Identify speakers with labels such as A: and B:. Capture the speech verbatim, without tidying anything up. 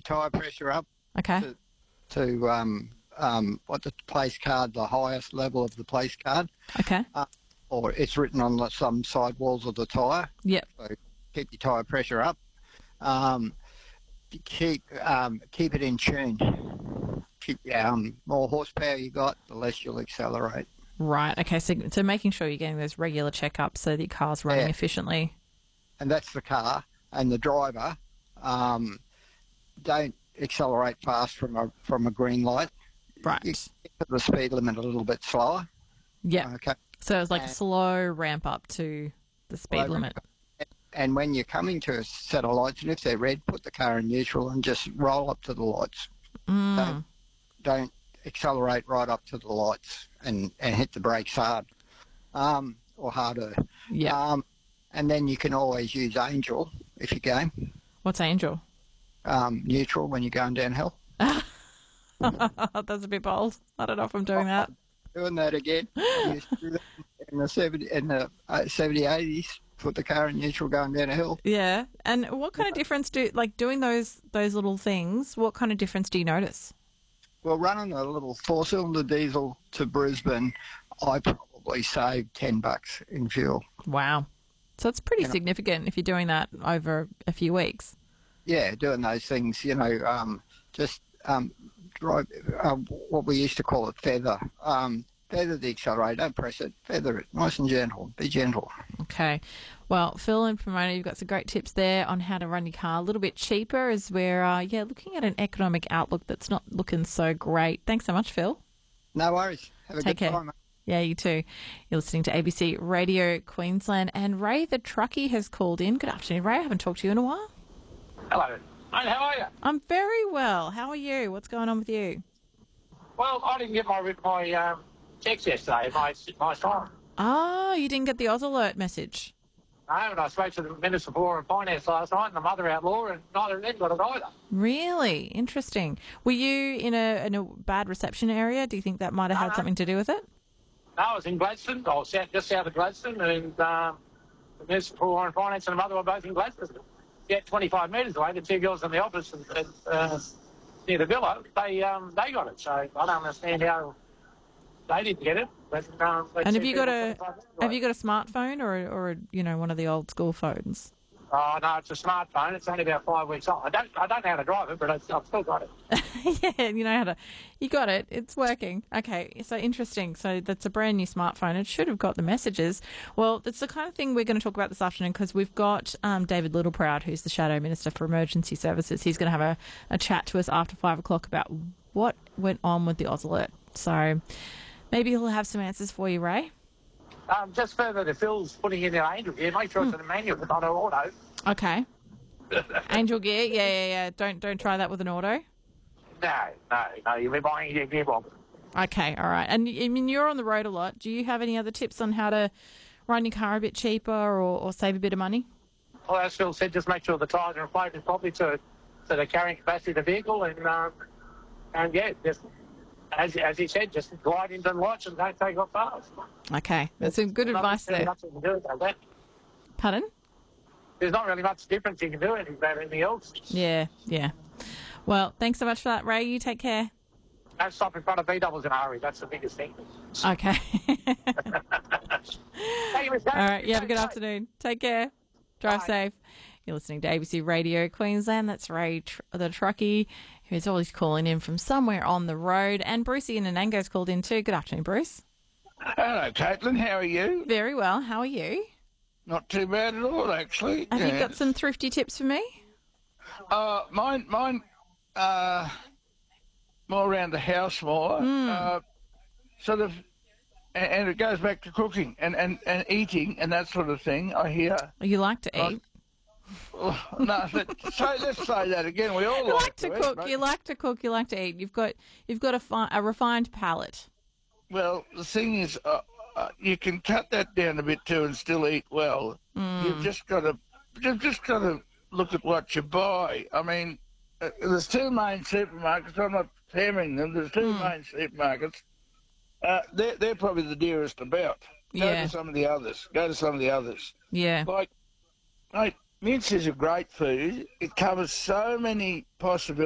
A: tyre pressure up
B: Okay.
A: to, to um, um, what the place card, the highest level of the place card,
B: Okay.
A: uh, or it's written on the, some side walls of the tyre.
B: Yep.
A: So keep your tyre pressure up. Um, keep um, keep it in tune. Keep um, more horsepower you got, the less you'll accelerate.
B: Right. Okay. So, so making sure you're getting those regular checkups so that your car's running
A: Yeah.
B: efficiently.
A: And that's the car. And the driver, um, don't accelerate fast from a from a green light.
B: Right.
A: You keep the speed limit a little bit slower.
B: Yeah.
A: Okay.
B: So it's like a
A: And-
B: slow ramp up to the speed
A: Slow
B: limit.
A: And when you're coming to a set of lights, and if they're red, put the car in neutral and just roll up to the lights.
B: Mm.
A: Don't, don't accelerate right up to the lights and, and hit the brakes hard, um, or harder.
B: Yeah.
A: Um, and then you can always use Angel if you go
B: What's Angel?
A: um, neutral when you're going downhill.
B: That's a bit bold. I don't know if I'm doing that.
A: Doing that again. I used to do that in the seventy in the uh, seventy eighties. Put the car in neutral going down a hill.
B: Yeah. And what kind of difference do, like doing those those little things, what kind of difference do you notice?
A: Well, running a little four-cylinder diesel to Brisbane, I probably saved ten bucks in fuel.
B: Wow. So it's pretty
A: You know.
B: significant if you're doing that over a few weeks.
A: Yeah, doing those things, you know, um, just um, drive, um, what we used to call it feather. Um, feather the accelerator, don't press it, feather it, nice and gentle, be gentle.
B: Okay. Well, Phil and Pomona, you've got some great tips there on how to run your car a little bit cheaper as we're, uh, yeah, looking at an economic outlook that's not looking so great. Thanks so much, Phil.
A: No worries. Have a
B: Take
A: good
B: care.
A: time, mate.
B: Yeah, you too. You're listening to A B C Radio Queensland, and Ray the truckie has called in. Good afternoon, Ray. I haven't talked to you in a while.
C: Hello. Mate, how are you?
B: I'm very well. How are you? What's going on with you?
C: Well, I didn't get my my um, text yesterday, my my phone.
B: Oh, you didn't get the Oz Alert message.
C: No, and I spoke to the Minister for Law and Finance last night and the mother-outlaw, and neither of them got it either.
B: Really? Interesting. Were you in a in a bad reception area? Do you think that might have had
C: Uh-huh.
B: something to do with it?
C: No, I was in Gladstone, I was south, just south of Gladstone, and um, the Minister for Law and Finance and the mother were both in Gladstone. Yet twenty-five metres away, the two girls in the office at, uh, near the villa, they um, they got it. So I don't understand how they didn't get it. But, um, they
B: And have
C: said
B: you got
C: they were
B: a
C: twenty-five metres
B: have
C: away.
B: you got a smartphone or or you know one of the old school phones?
C: Oh no, it's a smartphone. It's only about five weeks old. I don't I don't know how to drive it, but I've I've still got it.
B: Yeah, you know how to. You got it. It's working. Okay, so interesting. So that's a brand new smartphone. It should have got the messages. Well, that's the kind of thing we're going to talk about this afternoon because we've got um, David Littleproud, who's the Shadow Minister for Emergency Services. He's going to have a, a chat to us after five o'clock about what went on with the Oz Alert. So maybe he'll have some answers for you, Ray.
C: Um, just further to Phil's putting in their angel gear, make sure it's in a manual, not an auto.
B: Okay. Angel gear. Yeah, yeah, yeah. Don't don't try that with an auto.
C: No, no, no, you'll be buying your gearbox.
B: Okay, all right. And I mean, you're on the road a lot. Do you have any other tips on how to run your car a bit cheaper or, or save a bit of money?
C: Well, as Phil said, just make sure the tyres are inflated properly to, to the carrying capacity of the vehicle, and um, and yeah, just as as he said, just glide into the lights and don't take off fast.
B: Okay, that's some good advice
C: There's
B: there.
C: nothing you can do about that.
B: Pardon?
C: There's not really much difference you can do about anything else.
B: Yeah, yeah. Well, thanks so much for that, Ray. You take care.
C: Don't stop in front of B doubles in a hurry. That's the biggest thing.
B: Okay.
C: Thank you, Miss
B: All right, you have a good
C: Bye.
B: afternoon. Take care. Drive
C: Bye.
B: safe. You're listening to A B C Radio Queensland. That's Ray tr- the truckie, who's always calling in from somewhere on the road. And Brucey in Anango's called in too. Good afternoon, Bruce.
D: Hello, Caitlin. How are you?
B: Very well. How are you?
D: Not too bad at all, actually.
B: Have you
D: Yeah.
B: got some thrifty tips for me?
D: Uh, mine, mine, uh, more around the house, more.
B: Hmm.
D: Uh, sort of, and, and it goes back to cooking and, and, and eating and that sort of thing. I hear.
B: You like to
D: Right.
B: eat.
D: Oh, no, let, so let's say that again. We all
B: You
D: like,
B: like to
D: eat,
B: cook.
D: but-
B: You like to cook. You like to eat. You've got you've got a, fi- a refined palate.
D: Well, the thing is, uh, uh, you can cut that down a bit too and still eat well.
B: Hmm.
D: You've just got to, you've just got to look at what you buy. I mean, uh, there's two main supermarkets. I'm not hammering them. There's two main supermarkets. Uh, they're they're probably the dearest about. Go
B: Yeah.
D: to some of the others. Go to some of the others.
B: Yeah.
D: Like, mate, mince is a great food. It covers so many possibilities.